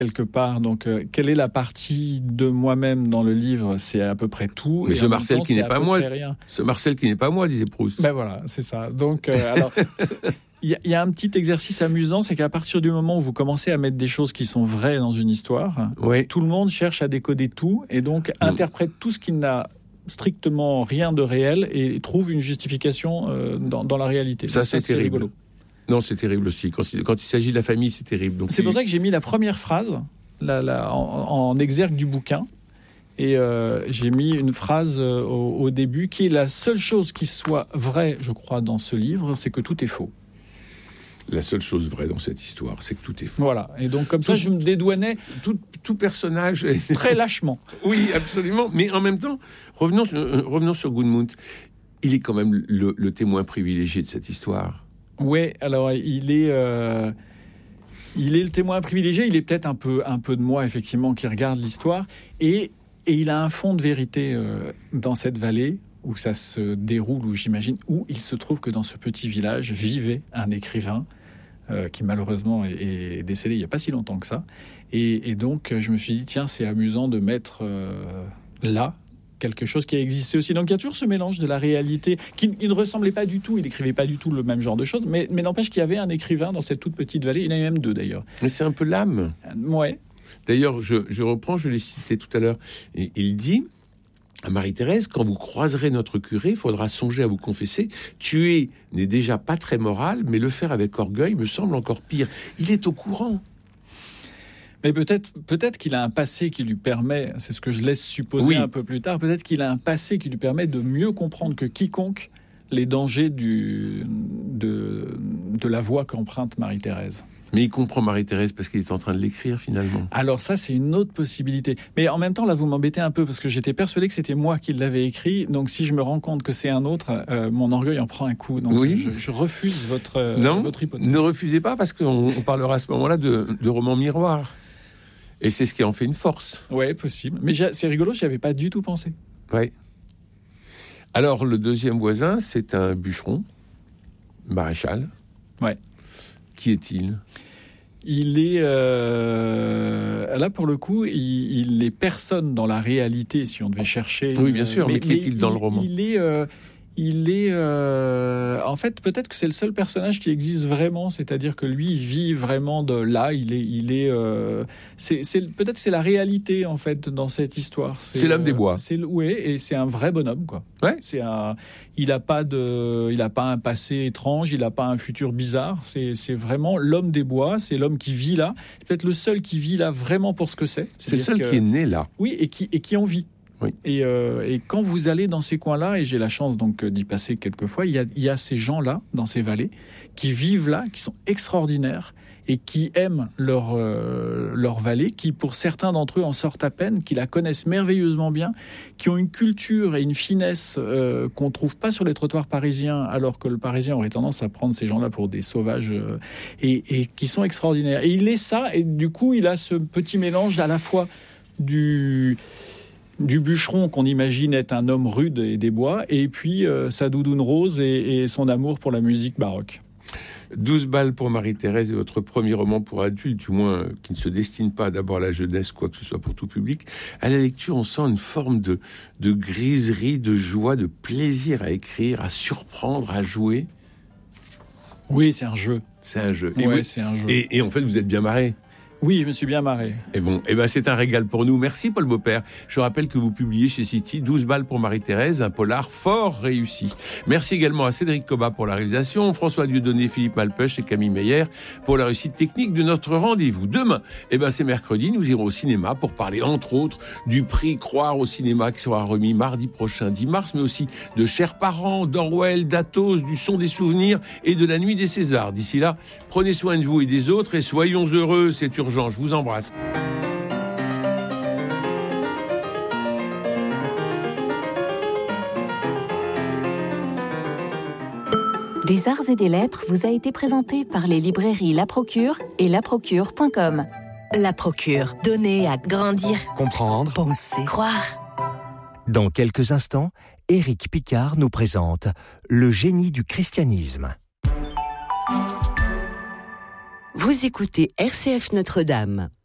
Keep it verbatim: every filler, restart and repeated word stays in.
quelque part. Donc, euh, quelle est la partie de moi-même dans le livre ? C'est à peu près tout. Mais et ce en même Marcel temps, qui c'est n'est à pas peu moi. près rien. Ce Marcel qui n'est pas moi, disait Proust. Ben voilà, c'est ça. Donc, euh, alors, il y, y a un petit exercice amusant, c'est qu'à partir du moment où vous commencez à mettre des choses qui sont vraies dans une histoire, Oui. tout le monde cherche à décoder tout et donc mmh. interprète tout ce qui n'a strictement rien de réel et trouve une justification euh, dans, dans la réalité. Ça, donc, c'est, ça c'est terrible. rigolo. Non, c'est terrible aussi. Quand, quand il s'agit de la famille, c'est terrible. Donc, c'est il... pour ça que j'ai mis la première phrase la, la, en, en exergue du bouquin. Et euh, j'ai mis une phrase euh, au, au début qui est la seule chose qui soit vraie, je crois, dans ce livre, c'est que tout est faux. La seule chose vraie dans cette histoire, c'est que tout est faux. Voilà. Et donc, comme tout, ça, je me dédouanais tout, tout personnage... Est... très lâchement. Oui, absolument. Mais en même temps, revenons, euh, revenons sur Gudmund. Il est quand même le, le témoin privilégié de cette histoire. Oui, alors il est... Euh... Il est le témoin privilégié, il est peut-être un peu, un peu de moi, effectivement, qui regarde l'histoire. Et, et il a un fond de vérité euh, dans cette vallée où ça se déroule, où j'imagine, où il se trouve que dans ce petit village vivait un écrivain euh, qui, malheureusement, est, est décédé il n'y a pas si longtemps que ça. Et, et donc, je me suis dit, tiens, c'est amusant de mettre euh, là quelque chose qui a existé aussi. Donc il y a toujours ce mélange de la réalité qui il ne ressemblait pas du tout, il n'écrivait pas du tout le même genre de choses, mais, mais n'empêche qu'il y avait un écrivain dans cette toute petite vallée, il y en avait même deux d'ailleurs. Mais c'est un peu l'âme. Euh, ouais. D'ailleurs, je, je reprends, je l'ai cité tout à l'heure, et il dit à Marie-Thérèse, quand vous croiserez notre curé, il faudra songer à vous confesser. Tuer n'est déjà pas très moral, mais le faire avec orgueil me semble encore pire. Il est au courant. Mais peut-être, peut-être qu'il a un passé qui lui permet, c'est ce que je laisse supposer oui. un peu plus tard, peut-être qu'il a un passé qui lui permet de mieux comprendre que quiconque les dangers du, de, de la voie qu'emprunte Marie-Thérèse. Mais il comprend Marie-Thérèse parce qu'il est en train de l'écrire finalement. Alors ça, c'est une autre possibilité. Mais en même temps, là, vous m'embêtez un peu parce que j'étais persuadé que c'était moi qui l'avais écrit. Donc si je me rends compte que c'est un autre, euh, mon orgueil en prend un coup. Donc oui. je, je refuse votre, euh, non, votre hypothèse. Ne refusez pas parce qu'on on parlera à ce moment-là de, de romans miroirs. Et c'est ce qui en fait une force. Oui, possible. Mais c'est rigolo, je n'y avais pas du tout pensé. Oui. Alors, le deuxième voisin, c'est un bûcheron, maréchal. Ouais. Qui est-il ? Il est... Euh... Là, pour le coup, il, il est personne dans la réalité, si on devait chercher... Oui, bien sûr, mais, mais qui est-il dans il, le roman ? Il est... Euh... Il est, euh... en fait, peut-être que c'est le seul personnage qui existe vraiment, c'est-à-dire que lui, il vit vraiment de là. Il est, il est, euh... c'est, c'est peut-être que c'est la réalité en fait dans cette histoire. C'est, c'est l'homme euh... des bois. C'est oui, et c'est un vrai bonhomme quoi. Ouais. C'est un, il a pas de, il a pas un passé étrange, il a pas un futur bizarre. C'est, c'est vraiment l'homme des bois. C'est l'homme qui vit là. C'est peut-être le seul qui vit là vraiment pour ce que c'est. C'est, c'est le seul que... qui est né là. Oui, et qui et qui en vit. Oui. Et, euh, et quand vous allez dans ces coins-là, et j'ai la chance donc d'y passer quelques fois, il y a, il y a ces gens-là, dans ces vallées, qui vivent là, qui sont extraordinaires et qui aiment leur, euh, leur vallée, qui pour certains d'entre eux en sortent à peine, qui la connaissent merveilleusement bien, qui ont une culture et une finesse euh, qu'on ne trouve pas sur les trottoirs parisiens, alors que le Parisien aurait tendance à prendre ces gens-là pour des sauvages, euh, et, et qui sont extraordinaires. Et il est ça, et du coup il a ce petit mélange à la fois du... du bûcheron qu'on imagine être un homme rude et des bois, et puis euh, sa doudoune rose et, et son amour pour la musique baroque. douze balles pour Marie-Thérèse est votre premier roman pour adultes, du moins euh, qui ne se destine pas d'abord à la jeunesse, quoi que ce soit pour tout public. À la lecture, on sent une forme de, de griserie, de joie, de plaisir à écrire, à surprendre, à jouer. Oui, c'est un jeu. C'est un jeu. Et, ouais, oui, c'est un jeu. Et, et en fait, vous êtes bien marré. Oui, je me suis bien marré. Et bon, et ben c'est un régal pour nous. Merci Paul Beaupère. Je rappelle que vous publiez chez City douze balles pour Marie-Thérèse, un polar fort réussi. Merci également à Cédric Cobat pour la réalisation, François Dieudonné, Philippe Malpeuch et Camille Meyer pour la réussite technique de notre rendez-vous. Demain, et ben c'est mercredi, nous irons au cinéma pour parler entre autres du prix Croire au cinéma qui sera remis mardi prochain, dix mars, mais aussi de Chers parents, d'Orwell, d'Athos, du Son des souvenirs et de la Nuit des Césars. D'ici là, prenez soin de vous et des autres et soyons heureux, c'est urgent. Je vous embrasse. Des arts et des lettres vous a été présenté par les librairies La Procure et la procure point com. La Procure, donner à grandir, comprendre, penser, croire. Dans quelques instants, Éric Picard nous présente Le génie du christianisme. Vous écoutez R C F Notre-Dame.